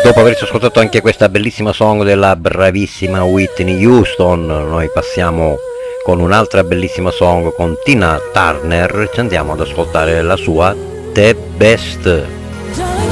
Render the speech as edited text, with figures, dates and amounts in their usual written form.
Dopo averci ascoltato anche questa bellissima song della bravissima Whitney Houston, noi passiamo con un'altra bellissima song con Tina Turner, ci andiamo ad ascoltare la sua The Best.